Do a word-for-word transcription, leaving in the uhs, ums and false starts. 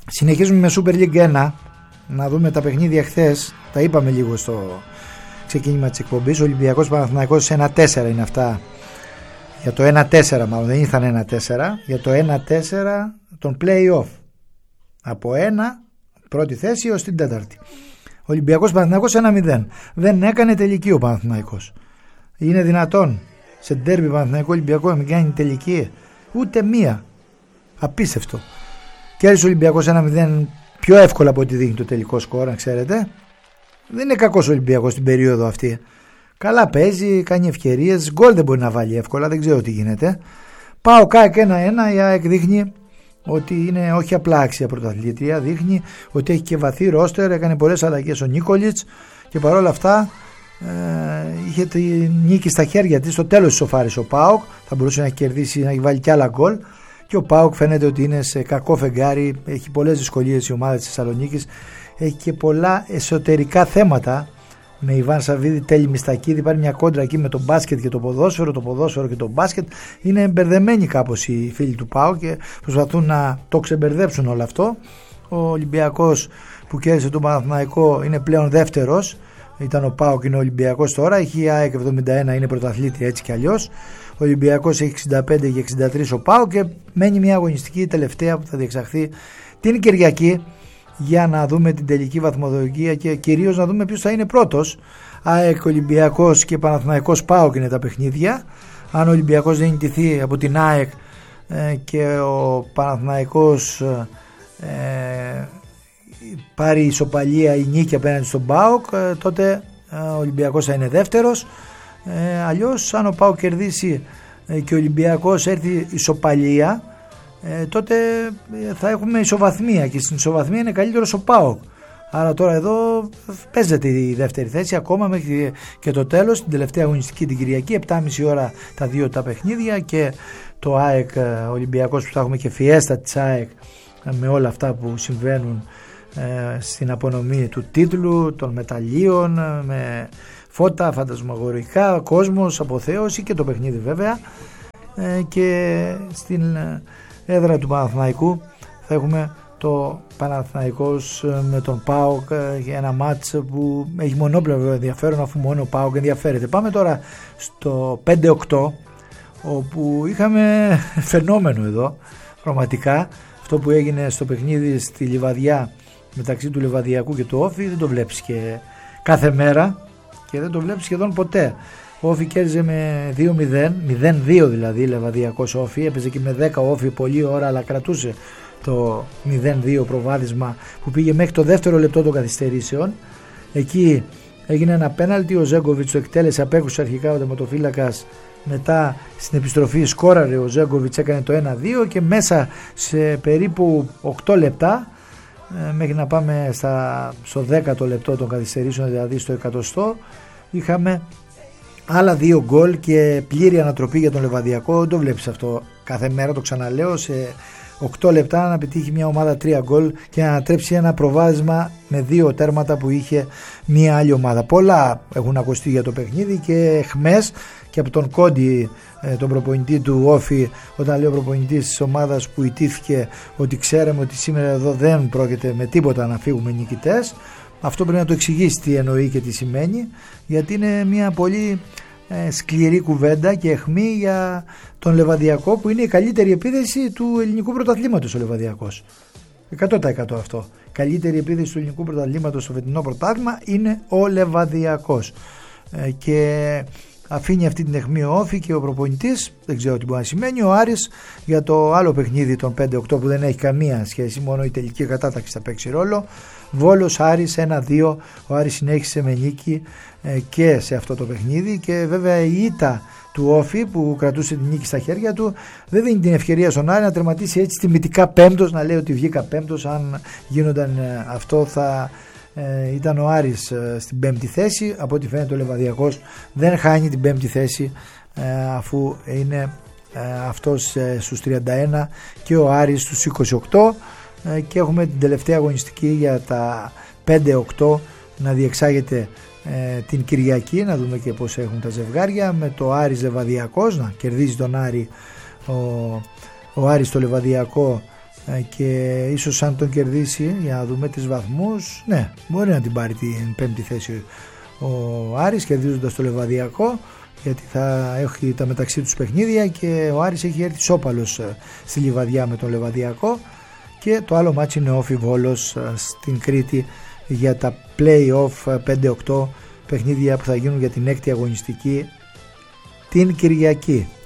Συνεχίζουμε με Super League ένα. Να δούμε τα παιχνίδια χθες. Τα είπαμε λίγο στο ξεκίνημα της εκπομπής. Ολυμπιακός Παναθηναϊκός ένα τέσσερα είναι αυτά. Για το ένα τέσσερα μάλλον, δεν ήρθαν ένα τέσσερα. Για το ένα τέσσερα τον play-off. Από ένα πρώτη θέση ως την τέταρτη. Ολυμπιακός Παναθηναϊκός ένα μηδέν. Δεν έκανε τελική ο Παναθηναϊκός. Είναι δυνατόν σε ντέρμπι Παναθηναϊκό Ολυμπιακό να μην κάνει τελική? Ούτε μία. Απίστευτο. Κέρδισε ο Ολυμπιακός ένα μηδέν πιο εύκολα από ό,τι δείχνει το τελικό σκορ, αν ξέρετε. Δεν είναι κακός ο Ολυμπιακός στην περίοδο αυτή. Καλά παίζει, κάνει ευκαιρίες. Γκολ δεν μπορεί να βάλει εύκολα, δεν ξέρω τι γίνεται. Πάω ΚΑΕΚ ένα ένα. Η ΑΕΚ δείχνει ότι είναι όχι απλά άξια πρωταθλήτρια. Δείχνει ότι έχει και βαθύ ρόστερ. Έκανε πολλές αλλαγές ο Νίκολιτς και παρόλα αυτά ε, είχε τη νίκη στα χέρια της. Στο τέλος ισοφάρισε ο ΠΑΟΚ. Θα μπορούσε να έχει κερδίσει, να έχει βάλει κι άλλα γκολ. Και ο ΠΑΟΚ φαίνεται ότι είναι σε κακό φεγγάρι. Έχει πολλές δυσκολίες η ομάδα της Θεσσαλονίκης. Έχει και πολλά εσωτερικά θέματα. Με Ιβάν Σαββίδη, Τέλη Μιστακίδη, υπάρχει μια κόντρα εκεί με το μπάσκετ και το ποδόσφαιρο. Το ποδόσφαιρο και το μπάσκετ είναι μπερδεμένοι κάπως οι φίλοι του ΠΑΟΚ και προσπαθούν να το ξεμπερδέψουν όλο αυτό. Ο Ολυμπιακός που κέρδισε τον Παναθηναϊκό είναι πλέον δεύτερος. Ήταν ο ΠΑΟΚ, είναι ο Ολυμπιακός τώρα. Έχει η ΑΕΚ εβδομήντα ένα, είναι πρωταθλήτρια έτσι κι αλλιώς. Ο Ολυμπιακός έχει εξήντα πέντε και εξήντα τρία ο ΠΑΟΚ και μένει μια αγωνιστική τελευταία που θα διεξαχθεί την Κυριακή, για να δούμε την τελική βαθμολογία και κυρίως να δούμε ποιος θα είναι πρώτος. ΑΕΚ, Ολυμπιακός και Παναθηναϊκός ΠΑΟΚ είναι τα παιχνίδια. Αν ο Ολυμπιακός δεν νικηθεί από την ΑΕΚ ε, και ο Παναθηναϊκός ε, πάρει ισοπαλία ή νίκη απέναντι στον ΠΑΟΚ, ε, τότε ε, ο Ολυμπιακός θα είναι δεύτερος. Ε, αλλιώς αν ο ΠΑΟΚ κερδίσει ε, και ο Ολυμπιακός έρθει ισοπαλία, Ε, τότε θα έχουμε ισοβαθμία και στην ισοβαθμία είναι καλύτερος ο ΠΑΟΚ. Άρα τώρα εδώ παίζεται η δεύτερη θέση ακόμα μέχρι και το τέλος, την τελευταία αγωνιστική την Κυριακή, επτά και μισή ώρα τα δύο τα παιχνίδια και το ΑΕΚ Ολυμπιακός που θα έχουμε και φιέστα της ΑΕΚ με όλα αυτά που συμβαίνουν ε, στην απονομή του τίτλου, των μεταλλίων, με φώτα, φαντασμαγορικά, κόσμος, αποθέωση και το παιχνίδι βέβαια ε, και στην έδρα του Παναθηναϊκού θα έχουμε το Παναθηναϊκός με τον ΠΑΟΚ για ένα μάτς που έχει μονόπλευρο ενδιαφέρον, αφού μόνο ο ΠΑΟΚ ενδιαφέρεται. Πάμε τώρα στο πέντε οκτώ, όπου είχαμε φαινόμενο εδώ πραγματικά. Αυτό που έγινε στο παιχνίδι στη Λιβαδιά μεταξύ του Λιβαδιακού και του Όφη δεν το βλέπεις και κάθε μέρα και δεν το βλέπεις σχεδόν ποτέ. Ο Όφη κέρδιζε με δύο μηδέν, μηδέν δύο δηλαδή, Λεβαδιακός Όφη, έπαιζε και με δέκα Όφη πολλή ώρα, αλλά κρατούσε το μηδέν δύο προβάδισμα που πήγε μέχρι το δεύτερο λεπτό των καθυστερήσεων. Εκεί έγινε ένα πέναλτι, ο Ζέγκοβιτς το εκτέλεσε, απέκρουσε αρχικά ο τερματοφύλακας, μετά στην επιστροφή σκόραρε ο Ζέγκοβιτς, έκανε το ένα δύο και μέσα σε περίπου οκτώ λεπτά μέχρι να πάμε στα, στο δέκατο λεπτό των καθυστερήσεων, δηλαδή στο εκατοστό, είχαμε άλλα δύο γκολ και πλήρη ανατροπή για τον Λεβαδιακό. Δεν το βλέπεις αυτό κάθε μέρα, το ξαναλέω, σε οκτώ λεπτά να πετύχει μια ομάδα τρία γκολ και να ανατρέψει ένα προβάδισμα με δύο τέρματα που είχε μια άλλη ομάδα. Πολλά έχουν ακουστεί για το παιχνίδι και εχμές και από τον Κόντι, τον προπονητή του Όφη, όταν λέει ο προπονητής της ομάδας που ιτήθηκε ότι ξέραμε ότι σήμερα εδώ δεν πρόκειται με τίποτα να φύγουμε νικητές. Αυτό πρέπει να το εξηγήσει τι εννοεί και τι σημαίνει, γιατί είναι μια πολύ ε, σκληρή κουβέντα και αιχμή για τον Λεβαδιακό, που είναι η καλύτερη επίδεση του ελληνικού πρωταθλήματος ο Λεβαδιακός. εκατό τοις εκατό αυτό. Καλύτερη επίδεση του ελληνικού πρωταθλήματος στο φετινό πρωτάθλημα είναι ο Λεβαδιακός. Ε, και αφήνει αυτή την αιχμή ο Όφη και ο προπονητής, δεν ξέρω τι μπορεί να σημαίνει. Ο Άρης για το άλλο παιχνίδι των πέντε οκτώ που δεν έχει καμία σχέση, μόνο η τελική κατάταξη θα παίξει ρόλο. Βόλος Άρης ένα δύο, ο Άρης συνέχισε με νίκη ε, και σε αυτό το παιχνίδι και βέβαια η ήττα του Όφη που κρατούσε την νίκη στα χέρια του δεν δίνει την ευκαιρία στον Άρη να τερματίσει έτσι τιμητικά πέμπτος, να λέει ότι βγήκα πέμπτος. Αν γίνονταν ε, αυτό θα ε, ήταν ο Άρης ε, στην πέμπτη θέση. Από ό,τι φαίνεται ο Λεβαδιακός δεν χάνει την πέμπτη θέση ε, αφού είναι ε, αυτός ε, στους τριάντα ένα και ο Άρης στους είκοσι οκτώ. Και έχουμε την τελευταία αγωνιστική για τα πέντε οκτώ να διεξάγεται ε, την Κυριακή, να δούμε και πώς έχουν τα ζευγάρια, με το Άρης Λεβαδιακός να κερδίζει τον Άρη ο, ο Άρης το Λεβαδιακό και ίσως αν τον κερδίσει, για να δούμε τις βαθμούς, ναι, μπορεί να την πάρει την πέμπτη θέση ο Άρης κερδίζοντας το Λεβαδιακό, γιατί θα έχει τα μεταξύ τους παιχνίδια και ο Άρης έχει έρθει σόπαλος στη Λιβαδιά με τον Λεβαδιακό, και το άλλο μάτσι είναι Όφι Βόλος στην Κρήτη για τα play-off πέντε οκτώ παιχνίδια που θα γίνουν για την έκτη αγωνιστική την Κυριακή.